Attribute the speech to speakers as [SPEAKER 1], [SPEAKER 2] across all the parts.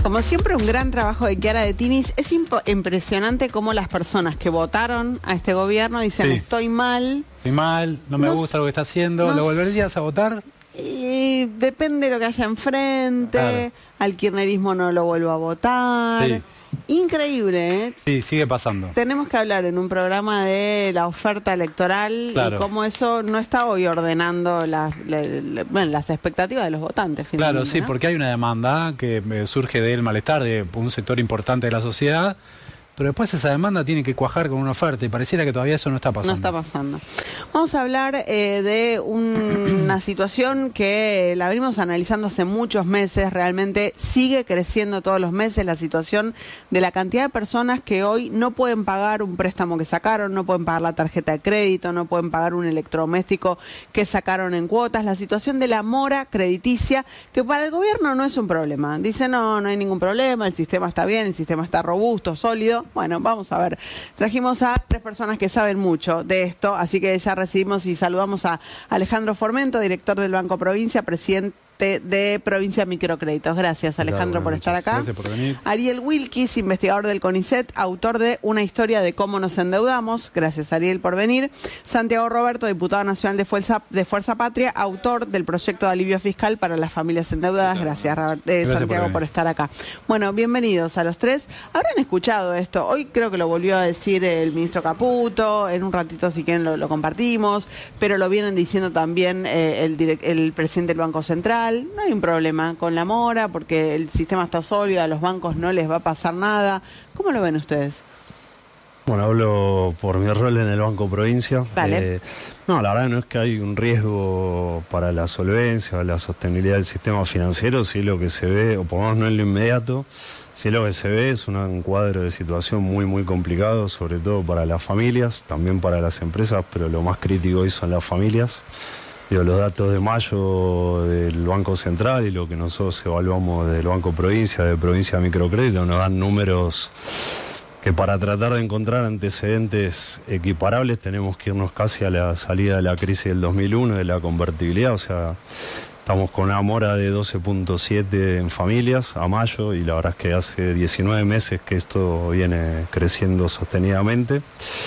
[SPEAKER 1] Como siempre, un gran trabajo de Chiara De Tinis. Es impresionante cómo las personas que votaron a este gobierno dicen,
[SPEAKER 2] Sí.
[SPEAKER 1] estoy mal.
[SPEAKER 2] Estoy mal, no me gusta lo que está haciendo. ¿Lo volverías a votar?
[SPEAKER 1] Y depende de lo que haya enfrente.
[SPEAKER 2] Claro.
[SPEAKER 1] Al kirchnerismo no lo vuelvo a votar.
[SPEAKER 2] Sí.
[SPEAKER 1] Increíble, ¿eh?
[SPEAKER 2] Sí, sigue pasando.
[SPEAKER 1] Tenemos que hablar en un programa de la oferta electoral
[SPEAKER 2] Claro.
[SPEAKER 1] y cómo eso no está hoy ordenando las expectativas de los votantes.
[SPEAKER 2] Claro, sí,
[SPEAKER 1] ¿no?
[SPEAKER 2] porque hay una demanda que surge del malestar de un sector importante de la sociedad, pero después esa demanda tiene que cuajar con una oferta y pareciera que todavía eso no está pasando.
[SPEAKER 1] No está pasando. Vamos a hablar de una situación que la venimos analizando hace muchos meses, realmente sigue creciendo todos los meses, la situación de la cantidad de personas que hoy no pueden pagar un préstamo que sacaron, no pueden pagar la tarjeta de crédito, no pueden pagar un electrodoméstico que sacaron en cuotas, la situación de la mora crediticia, que para el gobierno no es un problema. Dice, no hay ningún problema, el sistema está bien, el sistema está robusto, sólido. Bueno, vamos a ver. Trajimos a 3 personas que saben mucho de esto, así que ya recibimos y saludamos a Alejandro Formento, director del Banco Provincia, presidente de Provincia Microcréditos. Gracias, Alejandro, por estar acá.
[SPEAKER 2] Gracias por venir.
[SPEAKER 1] Ariel Wilkis, investigador del CONICET, autor de Una historia de cómo nos endeudamos. Gracias, Ariel, por venir. Santiago Roberto, diputado nacional de Fuerza Patria, autor del proyecto de alivio fiscal para las familias endeudadas. Gracias, Santiago, por estar acá. Bueno, bienvenidos a los 3. Habrán escuchado esto. Hoy creo que lo volvió a decir el ministro Caputo. En un ratito, si quieren, lo compartimos. Pero lo vienen diciendo también el presidente del Banco Central. No hay un problema con la mora porque el sistema está sólido, a los bancos no les va a pasar nada. ¿Cómo lo ven ustedes?
[SPEAKER 3] Bueno, hablo por mi rol en el Banco Provincia.
[SPEAKER 1] Dale.
[SPEAKER 3] No, la verdad no es que hay un riesgo para la solvencia o la sostenibilidad del sistema financiero, sí lo que se ve, o por lo menos no en lo inmediato, sí lo que se ve es un cuadro de situación muy complicado, sobre todo para las familias, también para las empresas, pero lo más crítico hoy son las familias. Los datos de mayo del Banco Central y lo que nosotros evaluamos del Banco Provincia, de Provincia Microcrédito, nos dan números que para tratar de encontrar antecedentes equiparables tenemos que irnos casi a la salida de la crisis del 2001, de la convertibilidad, o sea, estamos con una mora de 12.7 en familias a mayo y la verdad es que hace 19 meses que esto viene creciendo sostenidamente.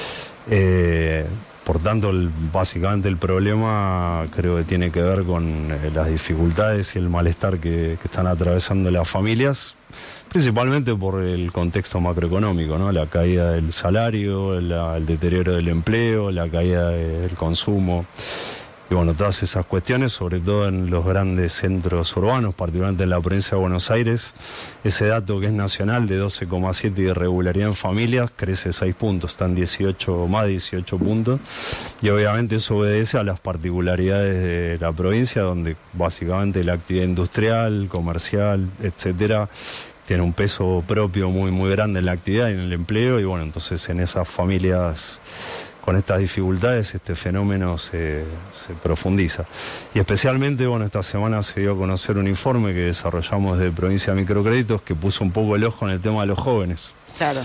[SPEAKER 3] Por tanto, básicamente el problema creo que tiene que ver con las dificultades y el malestar que están atravesando las familias, principalmente por el contexto macroeconómico, ¿no? La caída del salario, el deterioro del empleo, la caída del consumo. Y bueno, todas esas cuestiones, sobre todo en los grandes centros urbanos, particularmente en la provincia de Buenos Aires, ese dato que es nacional de 12,7 de irregularidad en familias crece 6 puntos, están más de 18 puntos, y obviamente eso obedece a las particularidades de la provincia, donde básicamente la actividad industrial, comercial, etcétera, tiene un peso propio muy grande en la actividad y en el empleo, y bueno, entonces en esas familias con estas dificultades este fenómeno se profundiza. Y especialmente, bueno, esta semana se dio a conocer un informe que desarrollamos de Provincia de Microcréditos que puso un poco el ojo en el tema de los jóvenes.
[SPEAKER 1] Claro.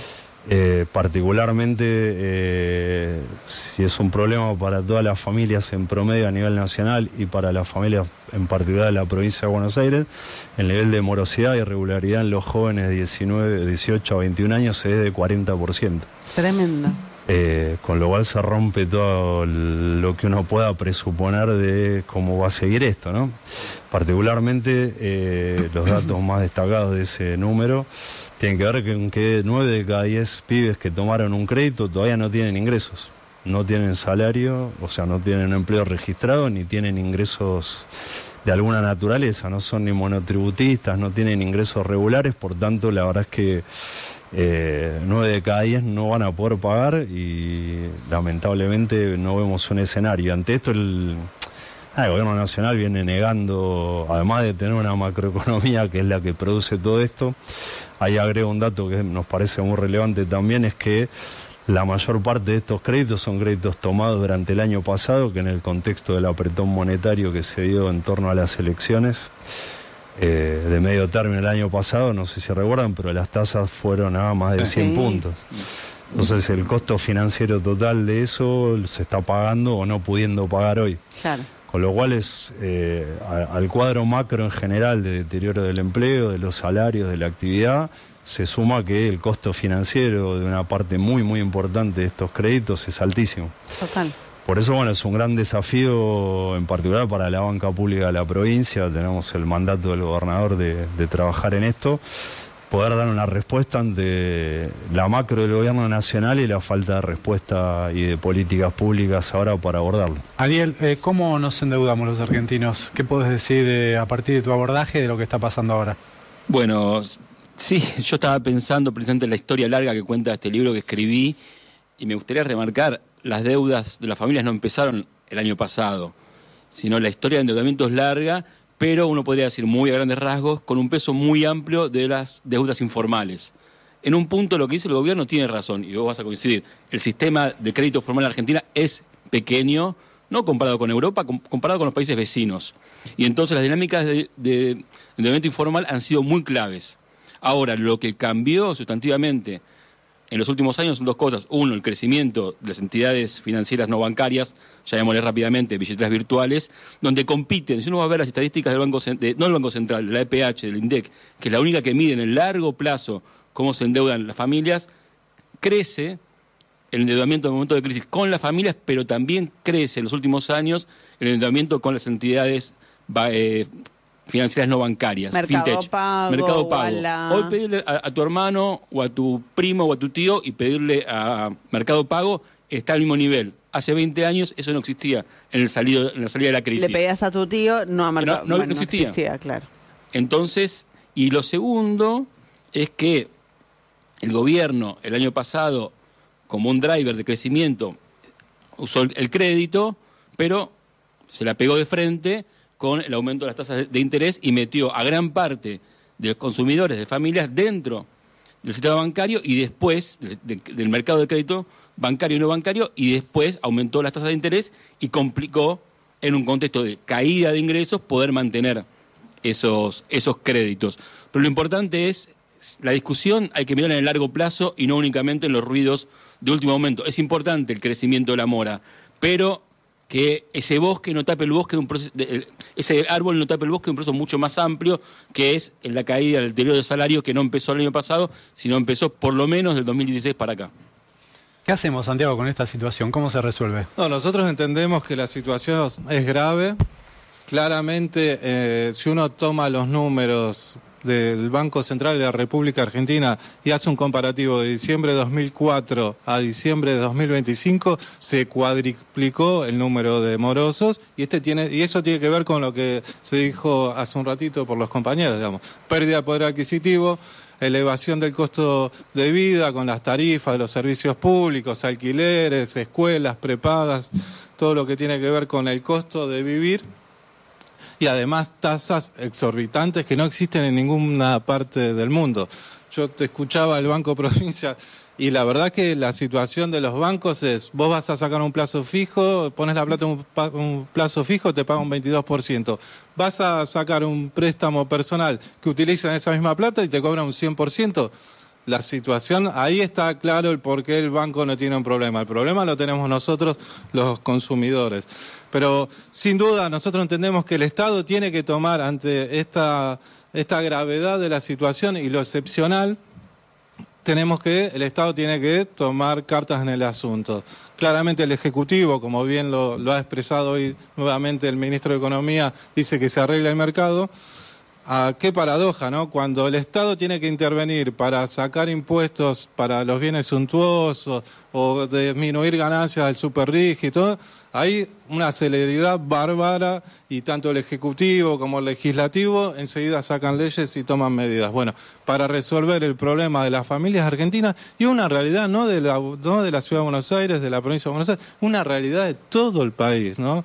[SPEAKER 3] Particularmente, si es un problema para todas las familias en promedio a nivel nacional y para las familias en particular de la provincia de Buenos Aires, el nivel de morosidad y irregularidad en los jóvenes de 18 a 21 años es de 40%.
[SPEAKER 1] Tremendo.
[SPEAKER 3] Con lo cual se rompe todo lo que uno pueda presuponer de cómo va a seguir esto, ¿no? Particularmente los datos más destacados de ese número tienen que ver con que 9 de cada 10 pibes que tomaron un crédito todavía no tienen ingresos, no tienen salario, o sea, no tienen empleo registrado ni tienen ingresos de alguna naturaleza, no son ni monotributistas, no tienen ingresos regulares, por tanto la verdad es que 9 de cada 10 no van a poder pagar y lamentablemente no vemos un escenario. Ante esto el gobierno nacional viene negando, además de tener una macroeconomía que es la que produce todo esto, ahí agrego un dato que nos parece muy relevante también, es que la mayor parte de estos créditos son créditos tomados durante el año pasado, que en el contexto del apretón monetario que se dio en torno a las elecciones de medio término el año pasado, no sé si recuerdan, pero las tasas fueron a más de 100 puntos. Entonces el costo financiero total de eso se está pagando o no pudiendo pagar hoy.
[SPEAKER 1] Claro.
[SPEAKER 3] Con lo cual al cuadro macro en general de deterioro del empleo, de los salarios, de la actividad, se suma que el costo financiero de una parte muy, muy importante de estos créditos es altísimo.
[SPEAKER 1] Total.
[SPEAKER 3] Por eso, bueno, es un gran desafío, en particular para la banca pública de la provincia. Tenemos el mandato del gobernador de trabajar en esto, poder dar una respuesta ante la macro del gobierno nacional y la falta de respuesta y de políticas públicas ahora para abordarlo.
[SPEAKER 2] Ariel, ¿cómo nos endeudamos los argentinos? ¿Qué puedes decir a partir de tu abordaje de lo que está pasando ahora?
[SPEAKER 4] Bueno, sí, yo estaba pensando precisamente en la historia larga que cuenta este libro que escribí y me gustaría remarcar, las deudas de las familias no empezaron el año pasado, sino la historia de endeudamiento es larga, pero uno podría decir muy a grandes rasgos, con un peso muy amplio de las deudas informales. En un punto lo que dice el gobierno tiene razón, y vos vas a coincidir, el sistema de crédito formal en Argentina es pequeño, no comparado con Europa, comparado con los países vecinos. Y entonces las dinámicas de endeudamiento informal han sido muy claves. Ahora, lo que cambió sustantivamente en los últimos años son dos cosas. Uno, el crecimiento de las entidades financieras no bancarias, llamémosle rápidamente billeteras virtuales, donde compiten. Si uno va a ver las estadísticas del Banco Central, no del Banco Central, de la EPH, del INDEC, que es la única que mide en el largo plazo cómo se endeudan las familias, crece el endeudamiento en el momento de crisis con las familias, pero también crece en los últimos años el endeudamiento con las entidades financieras no bancarias, fintech, Mercado Pago. Hoy pedirle a tu hermano o a tu primo o a tu tío y pedirle a Mercado Pago está al mismo nivel. Hace 20 años eso no existía en la salida de la crisis.
[SPEAKER 1] Le pedías a tu tío, no a Mercado Pago.
[SPEAKER 4] No existía,
[SPEAKER 1] claro.
[SPEAKER 4] Entonces, y lo segundo es que el gobierno el año pasado, como un driver de crecimiento, usó el crédito, pero se la pegó de frente con el aumento de las tasas de interés y metió a gran parte de los consumidores, de familias, dentro del sistema bancario y después del mercado de crédito bancario y no bancario, y después aumentó las tasas de interés y complicó, en un contexto de caída de ingresos, poder mantener esos créditos. Pero lo importante es, la discusión hay que mirar en el largo plazo y no únicamente en los ruidos de último momento. Es importante el crecimiento de la mora, pero que ese bosque no tape el bosque de un proceso, ese árbol no tape el bosque de un proceso mucho más amplio, que es la caída del deterioro de salario, que no empezó el año pasado, sino empezó por lo menos del 2016 para acá.
[SPEAKER 2] ¿Qué hacemos, Santiago, con esta situación? ¿Cómo se resuelve?
[SPEAKER 5] No, nosotros entendemos que la situación es grave. Claramente, si uno toma los números del Banco Central de la República Argentina y hace un comparativo de diciembre de 2004 a diciembre de 2025, se cuadriplicó el número de morosos y eso tiene que ver con lo que se dijo hace un ratito por los compañeros, digamos, pérdida de poder adquisitivo, elevación del costo de vida con las tarifas de los servicios públicos, alquileres, escuelas, prepagas, todo lo que tiene que ver con el costo de vivir. Y además tasas exorbitantes que no existen en ninguna parte del mundo. Yo te escuchaba el Banco Provincia y la verdad que la situación de los bancos es, vos vas a sacar un plazo fijo, pones la plata en un plazo fijo, te paga un 22%. Vas a sacar un préstamo personal que utilizan esa misma plata y te cobra un 100%. La situación, ahí está claro el por qué el banco no tiene un problema. El problema lo tenemos nosotros, los consumidores. Pero sin duda nosotros entendemos que el Estado tiene que tomar ante esta gravedad de la situación y lo excepcional, el Estado tiene que tomar cartas en el asunto. Claramente el Ejecutivo, como bien lo ha expresado hoy nuevamente el Ministro de Economía, dice que se arregla el mercado. Qué paradoja, ¿no? Cuando el Estado tiene que intervenir para sacar impuestos para los bienes suntuosos o disminuir ganancias del superrígido y todo, hay una celeridad bárbara y tanto el Ejecutivo como el Legislativo enseguida sacan leyes y toman medidas. Bueno, para resolver el problema de las familias argentinas y una realidad no de la Ciudad de Buenos Aires, de la provincia de Buenos Aires, una realidad de todo el país, ¿no?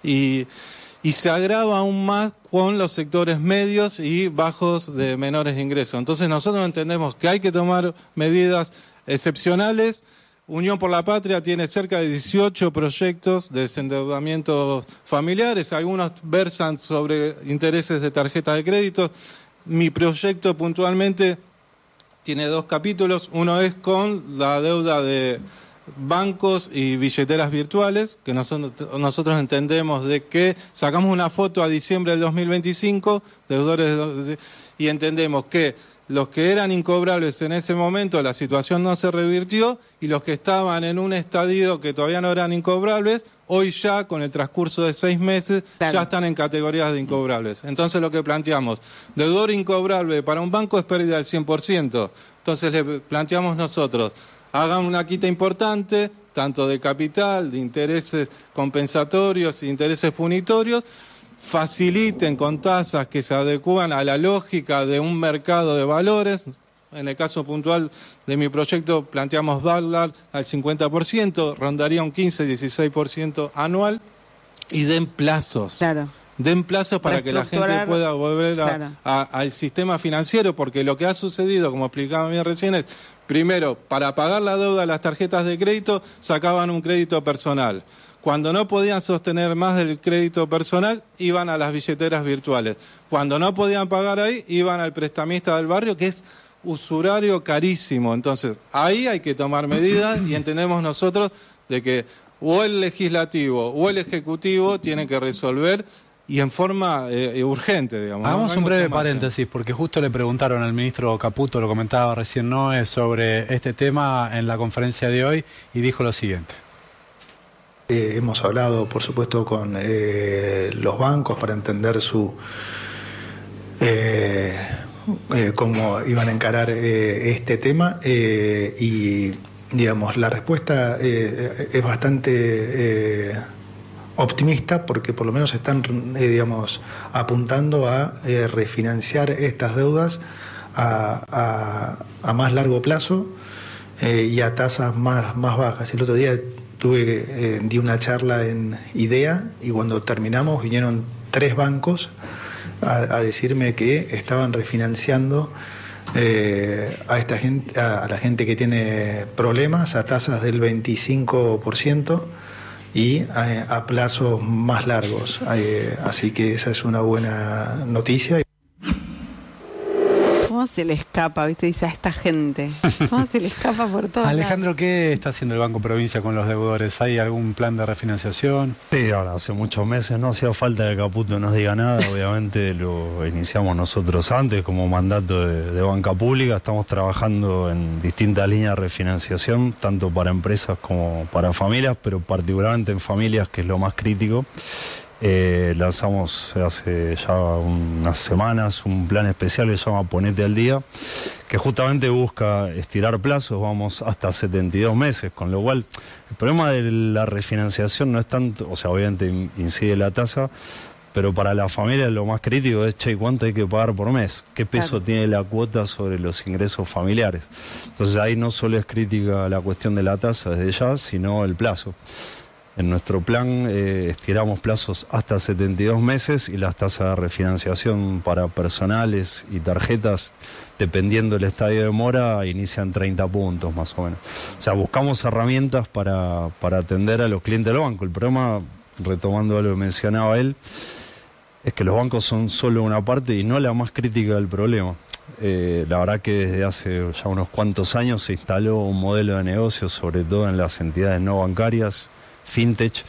[SPEAKER 5] Y se agrava aún más con los sectores medios y bajos de menores ingresos. Entonces nosotros entendemos que hay que tomar medidas excepcionales. Unión por la Patria tiene cerca de 18 proyectos de desendeudamiento familiares. Algunos versan sobre intereses de tarjeta de crédito. Mi proyecto puntualmente tiene 2 capítulos. Uno es con la deuda de bancos y billeteras virtuales, que nosotros entendemos de que sacamos una foto a diciembre del 2025, deudores, y entendemos que los que eran incobrables en ese momento, la situación no se revirtió, y los que estaban en un estadio que todavía no eran incobrables, hoy ya, con el transcurso de 6 meses,
[SPEAKER 1] claro,
[SPEAKER 5] ya están en categorías de incobrables. Entonces lo que planteamos, deudor incobrable para un banco es pérdida del 100%. Entonces le planteamos nosotros, hagan una quita importante, tanto de capital, de intereses compensatorios, intereses punitorios, faciliten con tasas que se adecúan a la lógica de un mercado de valores. En el caso puntual de mi proyecto planteamos dólar al 50%, rondaría un 15-16% anual, y den plazos.
[SPEAKER 1] Claro.
[SPEAKER 5] Den plazos para que la gente pueda volver
[SPEAKER 1] claro,
[SPEAKER 5] al sistema financiero, porque lo que ha sucedido, como explicaba bien recién, es, primero, para pagar la deuda de las tarjetas de crédito, sacaban un crédito personal. Cuando no podían sostener más del crédito personal, iban a las billeteras virtuales. Cuando no podían pagar ahí, iban al prestamista del barrio, que es usurario carísimo. Entonces, ahí hay que tomar medidas, y entendemos nosotros de que o el legislativo o el ejecutivo tienen que resolver, y en forma urgente, digamos.
[SPEAKER 2] Hagamos
[SPEAKER 5] un
[SPEAKER 2] breve paréntesis, porque justo le preguntaron al ministro Caputo, lo comentaba recién Noé, sobre este tema en la conferencia de hoy, y dijo lo siguiente.
[SPEAKER 6] Hemos hablado, por supuesto, con los bancos para entender cómo iban a encarar este tema, y, digamos, la respuesta es bastante optimista, porque por lo menos están, digamos, apuntando a refinanciar estas deudas a más largo plazo y a tasas más bajas. El otro día di una charla en IDEA, y cuando terminamos vinieron 3 bancos a decirme que estaban refinanciando a esta gente, a la gente que tiene problemas, a tasas del 25% y a plazos más largos. Así que esa es una buena noticia.
[SPEAKER 1] ¿Cómo se le escapa, viste? Dice a esta gente. ¿Cómo se le escapa por todo?
[SPEAKER 2] Alejandro, ¿qué está haciendo el Banco Provincia con los deudores? ¿Hay algún plan de refinanciación?
[SPEAKER 3] Sí, ahora hace muchos meses no hacía falta que Caputo nos diga nada. Obviamente lo iniciamos nosotros antes como mandato de banca pública. Estamos trabajando en distintas líneas de refinanciación, tanto para empresas como para familias, pero particularmente en familias, que es lo más crítico. Lanzamos hace ya unas semanas un plan especial que se llama Ponete al Día, que justamente busca estirar plazos, vamos hasta 72 meses, con lo cual el problema de la refinanciación no es tanto, o sea, obviamente incide la tasa, pero para la familia lo más crítico es, che, ¿cuánto hay que pagar por mes? ¿Qué peso tiene la cuota sobre los ingresos familiares? Entonces ahí no solo es crítica la cuestión de la tasa desde ya, sino el plazo. En nuestro plan estiramos plazos hasta 72 meses, y las tasas de refinanciación para personales y tarjetas, dependiendo del estadio de mora, inician 30 puntos más o menos. O sea, buscamos herramientas para atender a los clientes del banco. El problema, retomando lo que mencionaba él, es que los bancos son solo una parte y no la más crítica del problema. La verdad que desde hace ya unos cuantos años se instaló un modelo de negocio, sobre todo en las entidades no bancarias, fintech,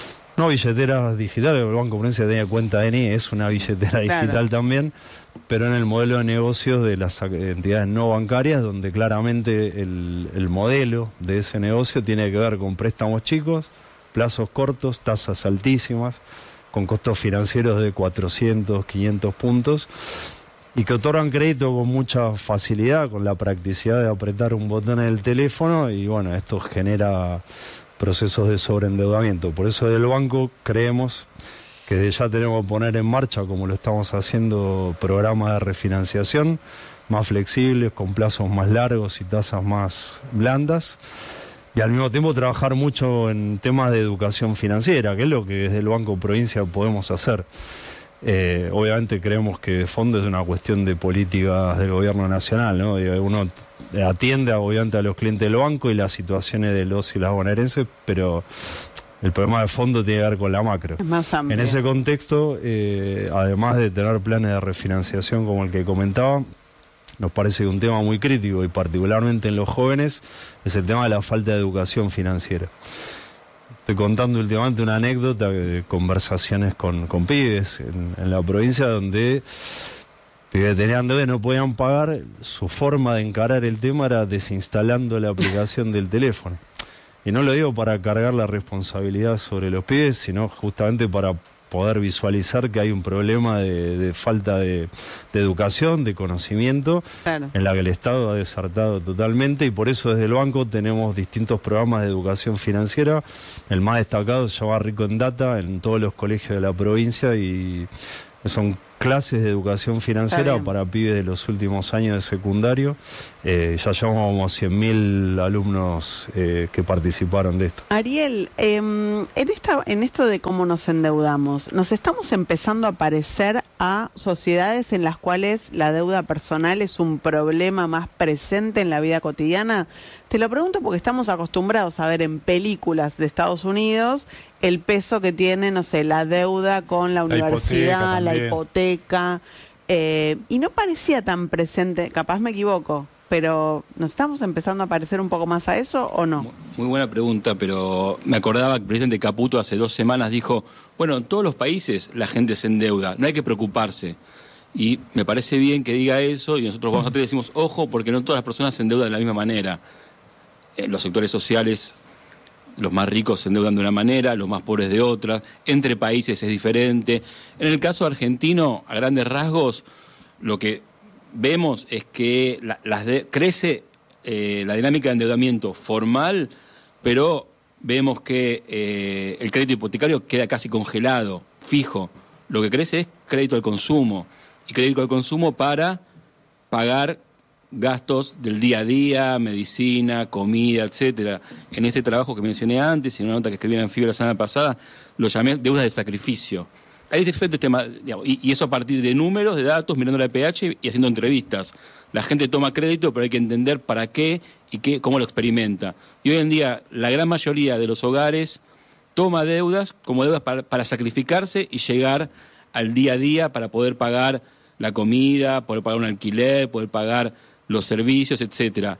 [SPEAKER 3] no billeteras digitales. El Banco Provincia tenía cuenta ENI, es una billetera digital también, pero en el modelo de negocios de las entidades no bancarias, donde claramente el modelo de ese negocio tiene que ver con préstamos chicos, plazos cortos, tasas altísimas, con costos financieros de 400, 500 puntos, y que otorgan crédito con mucha facilidad, con la practicidad de apretar un botón en el teléfono, y bueno, esto genera procesos de sobreendeudamiento. Por eso del banco creemos que ya tenemos que poner en marcha, como lo estamos haciendo, programas de refinanciación más flexibles, con plazos más largos y tasas más blandas, y al mismo tiempo trabajar mucho en temas de educación financiera, que es lo que desde el Banco Provincia podemos hacer. Obviamente creemos que de fondo es una cuestión de políticas del gobierno nacional, ¿no? Uno atiende obviamente a los clientes del banco y las situaciones de los y las bonaerenses, pero el problema de fondo tiene que ver con la macro.
[SPEAKER 1] Es más amplio.
[SPEAKER 3] En ese contexto, además de tener planes de refinanciación como el que comentaba, nos parece que un tema muy crítico, y particularmente en los jóvenes, es el tema de la falta de educación financiera. Estoy contando últimamente una anécdota de conversaciones con pibes en la provincia, donde pibes tenían deuda y no podían pagar. Su forma de encarar el tema era desinstalando la aplicación del teléfono. Y no lo digo para cargar la responsabilidad sobre los pibes, sino justamente para poder visualizar que hay un problema de falta de educación, de conocimiento, claro, en la que el Estado ha desertado totalmente, y por eso desde el banco tenemos distintos programas de educación financiera. El más destacado se llama Rico en Data, en todos los colegios de la provincia, y son clases de educación financiera para pibes de los últimos años de secundario. Ya llevamos 100.000 alumnos que participaron de esto.
[SPEAKER 1] Ariel, en esto de cómo nos endeudamos, ¿nos estamos empezando a parecer a sociedades en las cuales la deuda personal es un problema más presente en la vida cotidiana? Te lo pregunto porque estamos acostumbrados a ver en películas de Estados Unidos el peso que tiene, no sé, la deuda con la universidad, la hipoteca, y no parecía tan presente, capaz me equivoco, pero ¿nos estamos empezando a parecer un poco más a eso o no?
[SPEAKER 4] Muy buena pregunta, pero me acordaba que el presidente Caputo hace 2 semanas dijo, bueno, en todos los países la gente se endeuda, no hay que preocuparse. Y me parece bien que diga eso, y nosotros vamos a y decimos, ojo, porque no todas las personas se endeudan de la misma manera. Los sectores sociales, los más ricos se endeudan de una manera, los más pobres de otra, entre países es diferente. En el caso argentino, a grandes rasgos, lo que vemos es que crece la dinámica de endeudamiento formal, pero vemos que el crédito hipotecario queda casi congelado, fijo. Lo que crece es crédito al consumo, y crédito al consumo para pagar gastos del día a día, medicina, comida, etcétera. En este trabajo que mencioné antes, y en una nota que escribí en Fibra la semana pasada, lo llamé deudas de sacrificio. Hay diferentes temas, digamos, y eso a partir de números, de datos, mirando la pH y haciendo entrevistas. La gente toma crédito, pero hay que entender para qué y cómo lo experimenta. Y hoy en día, la gran mayoría de los hogares toma deudas como deudas para sacrificarse y llegar al día a día, para poder pagar la comida, poder pagar un alquiler, poder pagar los servicios, etcétera.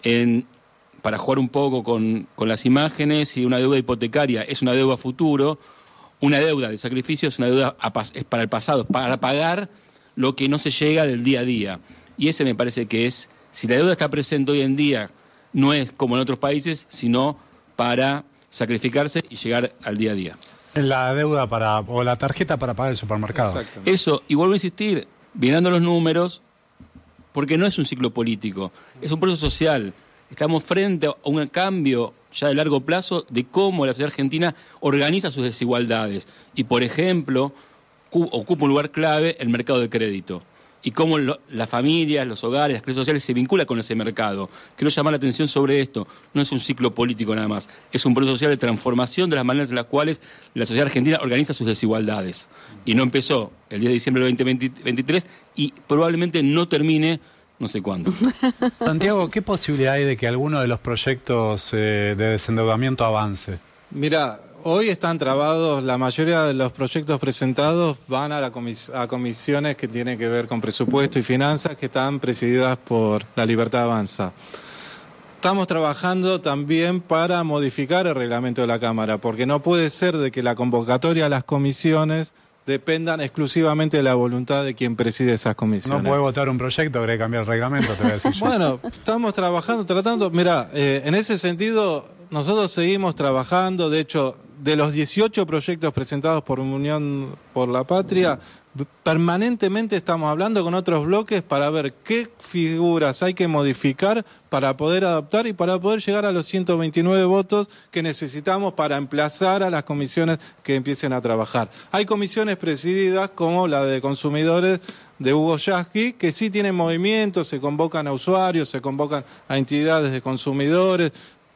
[SPEAKER 4] Para jugar un poco con las imágenes, y una deuda hipotecaria es una deuda a futuro, una deuda de sacrificio es una deuda es para el pasado, para pagar lo que no se llega del día a día. Y ese me parece que es, si la deuda está presente hoy en día, no es como en otros países, sino para sacrificarse y llegar al día a día.
[SPEAKER 2] La deuda o la tarjeta para pagar el supermercado.
[SPEAKER 4] Eso, y vuelvo a insistir, mirando los números, porque no es un ciclo político, es un proceso social. Estamos frente a un cambio ya de largo plazo de cómo la sociedad argentina organiza sus desigualdades. Y, por ejemplo, ocupa un lugar clave el mercado de crédito. Y cómo las familias, los hogares, las clases sociales se vinculan con ese mercado. Quiero llamar la atención sobre esto. No es un ciclo político nada más. Es un proceso social de transformación de las maneras en las cuales la sociedad argentina organiza sus desigualdades. Y no empezó el 10 de diciembre del 2023 y probablemente no termine no sé cuándo.
[SPEAKER 2] Santiago, ¿qué posibilidad hay de que alguno de los proyectos de desendeudamiento avance?
[SPEAKER 5] Mira, hoy están trabados, la mayoría de los proyectos presentados van a comisiones que tienen que ver con presupuesto y finanzas, que están presididas por La Libertad Avanza. Estamos trabajando también para modificar el reglamento de la Cámara, porque no puede ser de que la convocatoria a las comisiones dependan exclusivamente de la voluntad de quien preside esas comisiones.
[SPEAKER 2] No puede votar un proyecto, habría que cambiar el reglamento, te voy a decir yo.
[SPEAKER 5] Bueno, estamos trabajando, tratando. Mira, en ese sentido, nosotros seguimos trabajando. De hecho, de los 18 proyectos presentados por Unión por la Patria, permanentemente estamos hablando con otros bloques para ver qué figuras hay que modificar para poder adaptar y para poder llegar a los 129 votos que necesitamos para emplazar a las comisiones que empiecen a trabajar. Hay comisiones presididas como la de consumidores de Hugo Yasky, que sí tienen movimiento, se convocan a usuarios, se convocan a entidades de consumidores.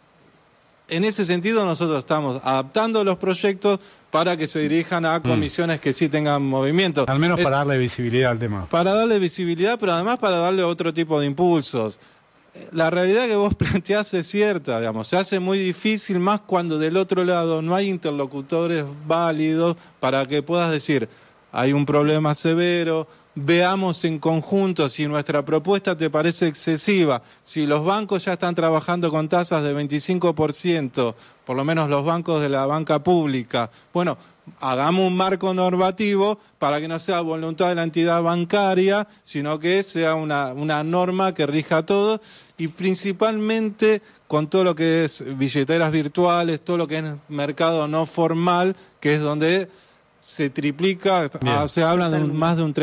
[SPEAKER 5] En ese sentido nosotros estamos adaptando los proyectos para que se dirijan a comisiones que sí tengan movimiento.
[SPEAKER 2] Al menos para darle visibilidad al tema.
[SPEAKER 5] Para darle visibilidad, pero además para darle otro tipo de impulsos. La realidad que vos planteás es cierta, digamos, se hace muy difícil, más cuando del otro lado no hay interlocutores válidos para que puedas decir, hay un problema severo, veamos en conjunto si nuestra propuesta te parece excesiva, si los bancos ya están trabajando con tasas de 25%, por lo menos los bancos de la banca pública. Bueno, hagamos un marco normativo para que no sea voluntad de la entidad bancaria, sino que sea una norma que rija a todos, y principalmente con todo lo que es billeteras virtuales, todo lo que es mercado no formal, que es donde se triplica, se habla de más de un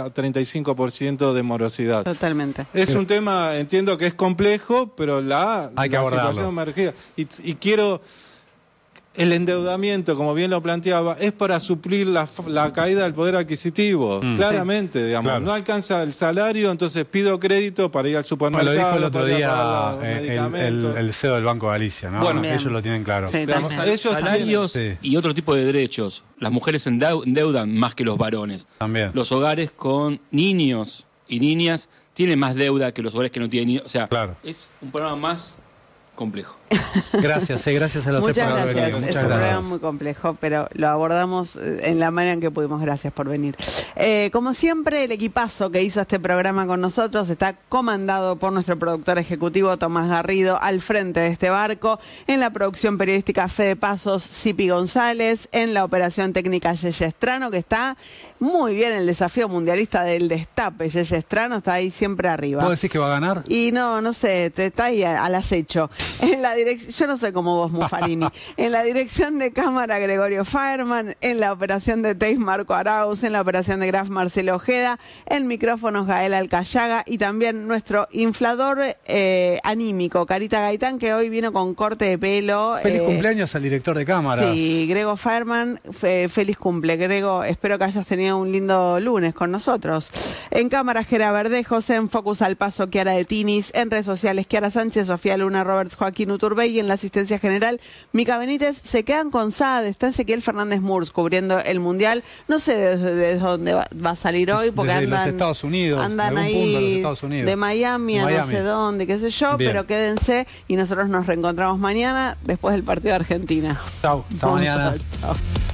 [SPEAKER 5] 30-35% de morosidad.
[SPEAKER 1] Totalmente.
[SPEAKER 5] Es un tema, entiendo que es complejo, pero la situación emergida. Y quiero... El endeudamiento, como bien lo planteaba, es para suplir la caída del poder adquisitivo. Claramente, digamos. Claro. No alcanza el salario, entonces pido crédito para ir al supermercado.
[SPEAKER 2] Lo dijo el otro día el CEO del Banco de Galicia, ¿no?
[SPEAKER 4] Bueno,
[SPEAKER 2] ellos lo tienen claro.
[SPEAKER 4] Sí, digamos, salarios y otro tipo de derechos. Las mujeres endeudan más que los varones.
[SPEAKER 2] También.
[SPEAKER 4] Los hogares con niños y niñas tienen más deuda que los hogares que no tienen niños. O sea, es un programa más complejo.
[SPEAKER 2] Gracias a los
[SPEAKER 1] Muchas
[SPEAKER 2] tres por
[SPEAKER 1] gracias.
[SPEAKER 2] venir.
[SPEAKER 1] Es un programa muy complejo, pero lo abordamos en la manera en que pudimos. Gracias por venir. Como siempre, el equipazo que hizo este programa con nosotros está comandado por nuestro productor ejecutivo Tomás Garrido, al frente de este barco, en la producción periodística Fede Pasos, Cipi González, en la operación técnica Yeye Estrano, que está muy bien en el desafío mundialista del destape. Yeye Estrano está ahí siempre arriba.
[SPEAKER 2] ¿Puedo decir que va a ganar?
[SPEAKER 1] Y no sé, está ahí al acecho. En la yo no sé cómo vos, Muffarini. En la dirección de cámara, Gregorio Fireman. En la operación de Teis, Marco Arauz. En la operación de Graf, Marcelo Ojeda. En micrófonos, Gael Alcayaga. Y también nuestro inflador anímico, Carita Gaitán, que hoy vino con corte de pelo.
[SPEAKER 2] Feliz cumpleaños al director de cámara.
[SPEAKER 1] Sí, Grego Fireman. Feliz cumple, Grego. Espero que hayas tenido un lindo lunes con nosotros. En cámara, Gera Verdejos. En Focus al Paso, Chiara de Tinis. En redes sociales, Chiara Sánchez, Sofía Luna, Roberts, Joaquín Uturbey. Y en la asistencia general, Mica Benítez. Se quedan con SAD, está Ezequiel Fernández Murs cubriendo el Mundial. No sé desde dónde va a salir hoy, porque
[SPEAKER 2] desde
[SPEAKER 1] andan,
[SPEAKER 2] los Estados Unidos,
[SPEAKER 1] andan
[SPEAKER 2] ahí
[SPEAKER 1] ahí
[SPEAKER 2] de los Estados Unidos.
[SPEAKER 1] De Miami a no sé dónde, qué sé yo,
[SPEAKER 2] Bien.
[SPEAKER 1] pero quédense y nosotros nos reencontramos mañana después del partido de Argentina.
[SPEAKER 2] Chao, hasta mañana.
[SPEAKER 1] Chao.